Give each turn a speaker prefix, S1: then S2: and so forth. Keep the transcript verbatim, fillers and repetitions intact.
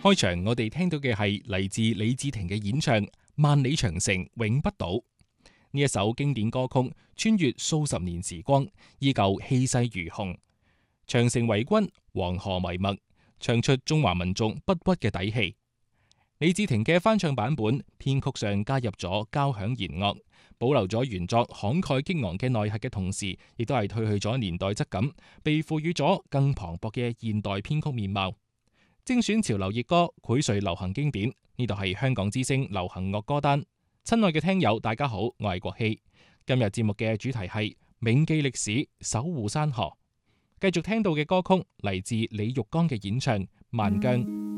S1: 開場我哋聽到嘅係嚟自李治廷嘅演唱《萬里長城永不倒》。呢一首經典歌曲穿越數十年時光，依舊氣勢如虹。長城為君，黃河迷脈，唱出中華民族不屈嘅底氣。李治廷嘅翻唱版本，編曲上加入咗交響弦樂，保留咗原作慷慨激昂嘅內核嘅同時，亦都係褪去咗年代質感，被賦予咗更磅礴嘅現代編曲面貌。精選潮流熱歌，薈萃流行經典。呢度係香港之聲流行樂歌單。親愛嘅聽友，大家好，我係國希。今日節目嘅主題係銘記歷史，守護山河。繼續聽到嘅歌曲嚟自李玉剛嘅演唱《萬疆》。